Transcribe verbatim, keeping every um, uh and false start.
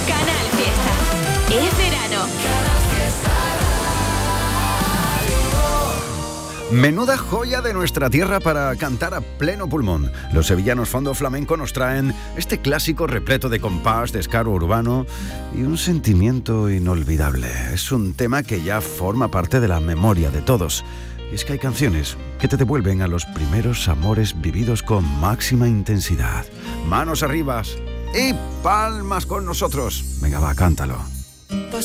Canal Fiesta. Es verano. Menuda joya de nuestra tierra para cantar a pleno pulmón. Los sevillanos Fondo Flamenco nos traen este clásico repleto de compás, descaro urbano y un sentimiento inolvidable. Es un tema que ya forma parte de la memoria de todos. Y es que hay canciones que te devuelven a los primeros amores vividos con máxima intensidad. Manos arriba y palmas con nosotros. Venga, va, cántalo.